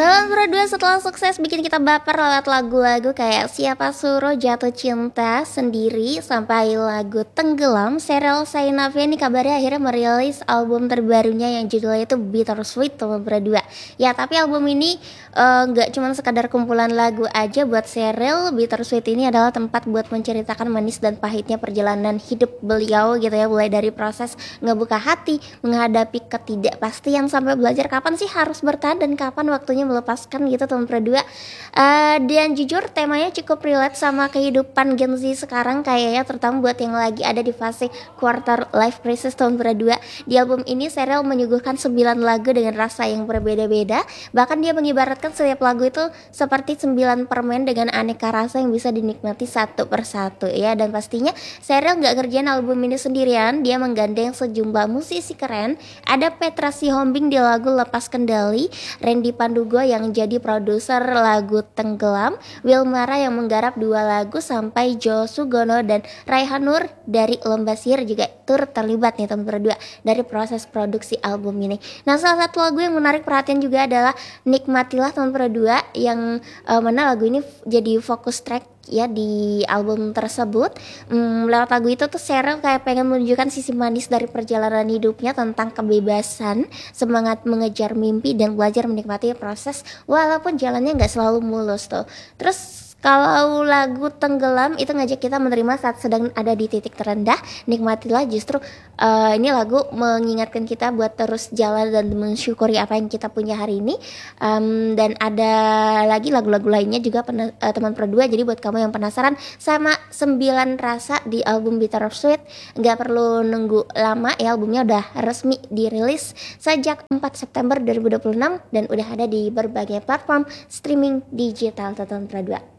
Tahun berdua setelah sukses bikin kita baper lewat lagu-lagu kayak Siapa Suruh Jatuh Cinta Sendiri sampai lagu Tenggelam, Sheryl Sheinafia ini kabarnya akhirnya merilis album terbarunya yang judulnya itu Bittersweet tahun berdua. Ya tapi album ini nggak cuma sekadar kumpulan lagu aja buat Sheryl. Bittersweet ini adalah tempat buat menceritakan manis dan pahitnya perjalanan hidup beliau gitu ya, mulai dari proses ngebuka hati, menghadapi ketidakpastian sampai belajar kapan sih harus bertahan dan kapan waktunya melepaskan gitu tahun berdua. Dan jujur temanya cukup relate sama kehidupan Gen Z sekarang kayaknya, terutama buat yang lagi ada di fase quarter life crisis tahun berdua. Di album ini Sheryl menyuguhkan 9 lagu dengan rasa yang berbeda-beda, bahkan dia mengibaratkan setiap lagu itu seperti 9 permen dengan aneka rasa yang bisa dinikmati satu persatu ya. Dan pastinya Sheryl gak ngerjain album ini sendirian, dia menggandeng sejumlah musisi keren. Ada Petra Sihombing di lagu Lepas Kendali, Randy Pandugo yang jadi produser lagu Tenggelam, Wilmara yang menggarap 2 lagu, sampai Jo Sugono dan Raihan Nur dari Lomba Sihir juga turut terlibat nih teman berdua dari proses produksi album ini. Nah, salah satu lagu yang menarik perhatian juga adalah Nikmatilah tahun berdua, yang mana lagu ini jadi fokus track ya di album tersebut. Lewat lagu itu tuh Sheryl kayak pengen menunjukkan sisi manis dari perjalanan hidupnya tentang kebebasan, semangat mengejar mimpi dan belajar menikmati proses walaupun jalannya nggak selalu mulus tuh. Terus kalau lagu Tenggelam itu ngajak kita menerima saat sedang ada di titik terendah. Nikmatilah justru ini lagu mengingatkan kita buat terus jalan dan mensyukuri apa yang kita punya hari ini. Dan ada lagi lagu-lagu lainnya juga teman berdua. Jadi buat kamu yang penasaran sama 9 rasa di album Bittersweet, gak perlu nunggu lama ya, albumnya udah resmi dirilis sejak 4 September 2026 dan udah ada di berbagai platform streaming digital teman berdua.